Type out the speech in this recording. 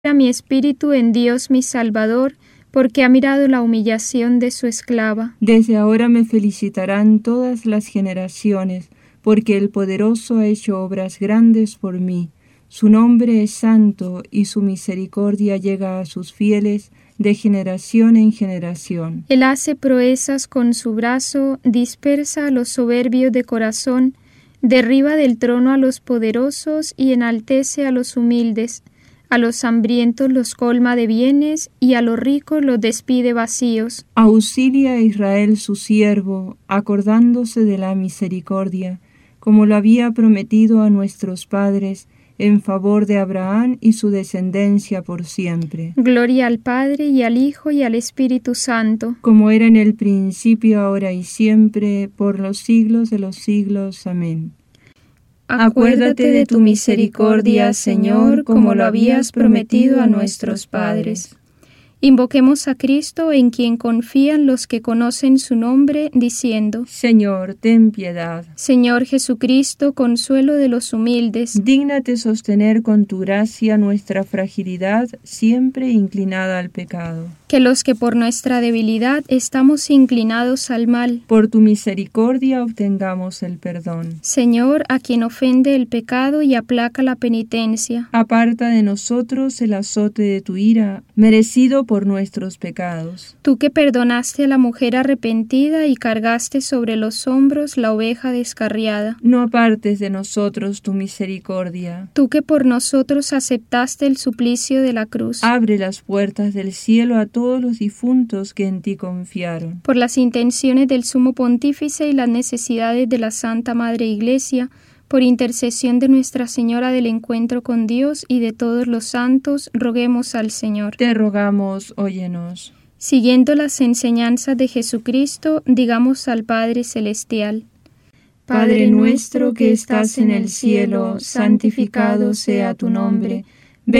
a mi espíritu en Dios mi Salvador, porque ha mirado la humillación de su esclava. Desde ahora me felicitarán todas las generaciones, porque el Poderoso ha hecho obras grandes por mí. Su nombre es santo y su misericordia llega a sus fieles de generación en generación. Él hace proezas con su brazo, dispersa a los soberbios de corazón, derriba del trono a los poderosos y enaltece a los humildes. A los hambrientos los colma de bienes y a los ricos los despide vacíos. Auxilia a Israel su siervo, acordándose de la misericordia, como lo había prometido a nuestros padres, en favor de Abraham y su descendencia por siempre. Gloria al Padre, y al Hijo, y al Espíritu Santo. Como era en el principio, ahora y siempre, por los siglos de los siglos. Amén. Acuérdate de tu misericordia, Señor, como lo habías prometido a nuestros padres. Invoquemos a Cristo, en quien confían los que conocen su nombre, diciendo: Señor, ten piedad. Señor Jesucristo, consuelo de los humildes, dígnate sostener con tu gracia nuestra fragilidad, siempre inclinada al pecado. Que los que por nuestra debilidad estamos inclinados al mal, por tu misericordia obtengamos el perdón. Señor, a quien ofende el pecado y aplaca la penitencia, aparta de nosotros el azote de tu ira, merecido por nuestros pecados. Tú que perdonaste a la mujer arrepentida y cargaste sobre los hombros la oveja descarriada, no apartes de nosotros tu misericordia. Tú que por nosotros aceptaste el suplicio de la cruz, abre las puertas del cielo a todos los difuntos que en ti confiaron. Por las intenciones del Sumo Pontífice y las necesidades de la Santa Madre Iglesia, por intercesión de Nuestra Señora del Encuentro con Dios y de todos los santos, roguemos al Señor. Te rogamos, óyenos. Siguiendo las enseñanzas de Jesucristo, digamos al Padre Celestial: Padre nuestro que estás en el cielo, santificado sea tu nombre.